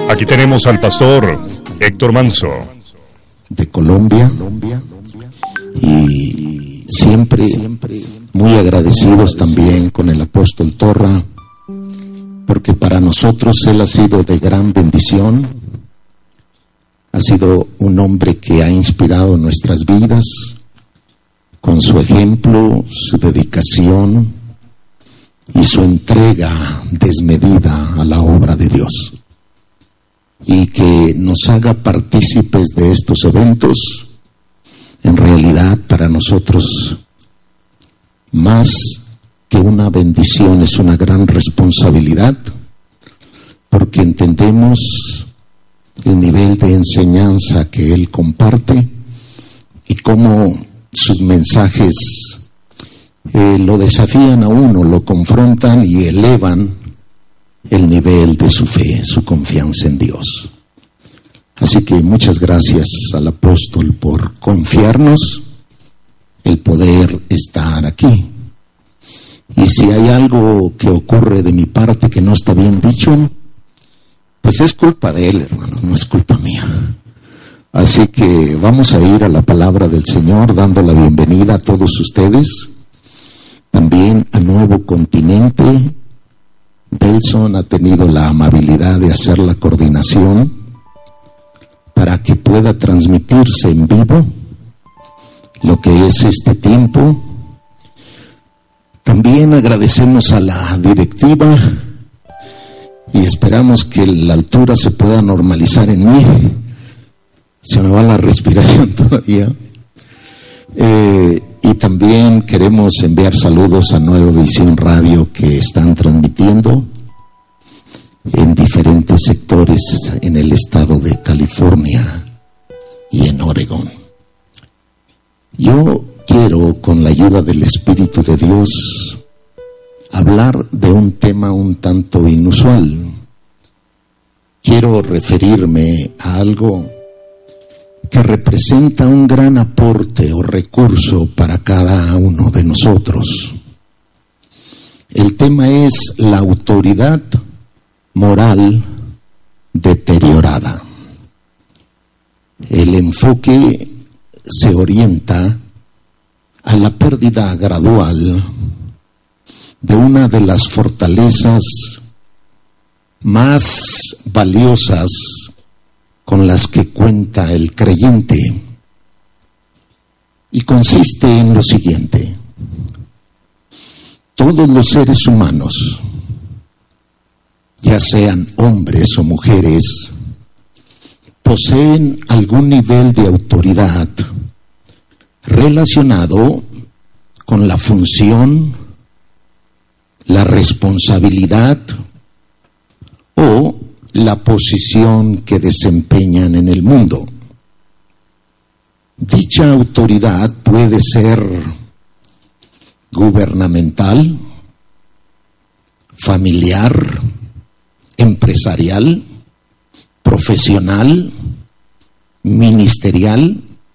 Aquí tenemos al pastor Héctor Manso de Colombia, y siempre muy agradecidos también con el apóstol Torra, porque para nosotros él ha sido de gran bendición. Ha sido un hombre que ha inspirado nuestras vidas con su ejemplo, su dedicación y su entrega desmedida a la obra de Dios. Y que nos haga partícipes de estos eventos, en realidad para nosotros, más que una bendición, es una gran responsabilidad, porque entendemos el nivel de enseñanza que él comparte y cómo sus mensajes lo desafían a uno, lo confrontan y elevan el nivel de su fe, su confianza en Dios. Así que muchas gracias al apóstol por confiarnos el poder estar aquí. Y si hay algo que ocurre de mi parte que no está bien dicho, pues es culpa de él, hermano, no es culpa mía. Así que vamos a ir a la palabra del Señor, dando la bienvenida a todos ustedes, también a Nuevo Continente. Belson ha tenido la amabilidad de hacer la coordinación para que pueda transmitirse en vivo lo que es este tiempo. También agradecemos a la directiva y esperamos que la altura se pueda normalizar en mí. Se me va la respiración todavía. Y también queremos enviar saludos a Nueva Visión Radio, que están transmitiendo en diferentes sectores en el estado de California y en Oregón. Yo quiero, con la ayuda del Espíritu de Dios, hablar de un tema un tanto inusual. Quiero referirme a algo que representa un gran aporte o recurso para cada uno de nosotros. El tema es la autoridad moral deteriorada. El enfoque se orienta a la pérdida gradual de una de las fortalezas más valiosas con las que cuenta el creyente, y consiste en lo siguiente: todos los seres humanos, ya sean hombres o mujeres, poseen algún nivel de autoridad relacionado con la función, la responsabilidad o la posición que desempeñan en el mundo. Dicha autoridad puede ser gubernamental, familiar, empresarial, profesional, ministerial